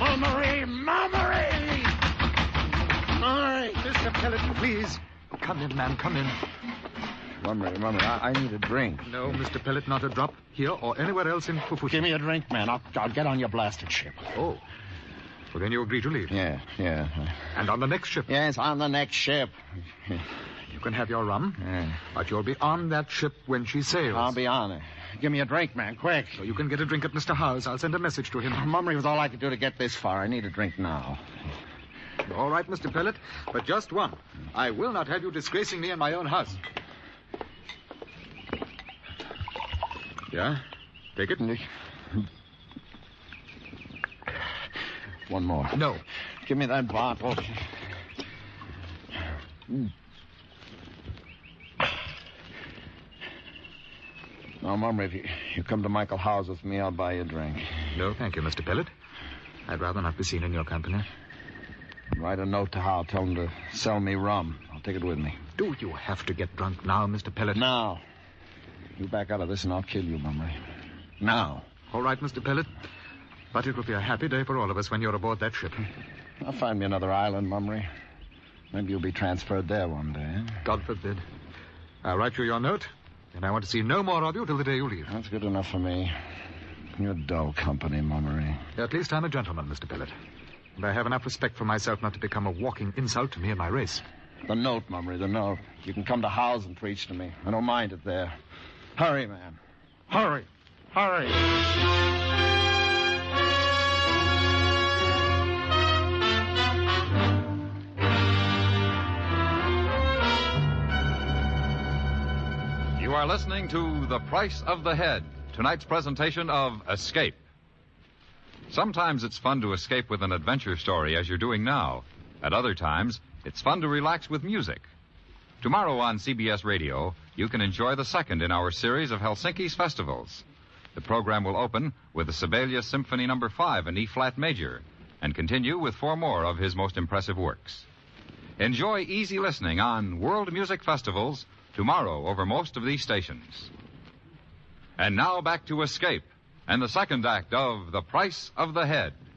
Mummery! Mummery! Mummery! Mr. Pellet, please. Come in, man, come in. Mummery, I need a drink. No, Mr. Pellet, not a drop. Here or anywhere else in Fufushima. Give me a drink, man. I'll get on your blasted ship. Oh. Well, then you agree to leave. Yeah. And on the next ship. Yes, on the next ship. You can have your rum, Yeah. but you'll be on that ship when she sails. I'll be on it. Give me a drink, man, quick. So you can get a drink at Mr. Howe's. I'll send a message to him. Mummery was all I could do to get this far. I need a drink now. All right, Mr. Pellet, but just one. I will not have you disgracing me in my own house. Yeah? Take it. One more. No. Give me that bottle. Now, Mummery, if you come to Michael Howe's with me, I'll buy you a drink. No, thank you, Mr. Pellet. I'd rather not be seen in your company. Write a note to Howe. Tell him to sell me rum. I'll take it with me. Do you have to get drunk now, Mr. Pellet? Now. You back out of this and I'll kill you, Mummery. Now. All right, Mr. Pellet. But it will be a happy day for all of us when you're aboard that ship. I'll find me another island, Mummery. Maybe you'll be transferred there one day. God forbid. I'll write you your note, and I want to see no more of you till the day you leave. That's good enough for me. You're dull company, Mummery. At least I'm a gentleman, Mr. Pellet. And I have enough respect for myself not to become a walking insult to me and my race. The note, Mummery, the note. You can come to Howe's and preach to me. I don't mind it there. Hurry, man. Hurry. Hurry. You are listening to The Price of the Head, tonight's presentation of Escape. Sometimes it's fun to escape with an adventure story, as you're doing now. At other times, it's fun to relax with music. Tomorrow on CBS Radio, you can enjoy the second in our series of Helsinki's festivals. The program will open with the Sibelius Symphony No. 5 in E-flat major and continue with 4 more of his most impressive works. Enjoy easy listening on World Music Festivals tomorrow over most of these stations. And now back to Escape and the second act of The Price of the Head.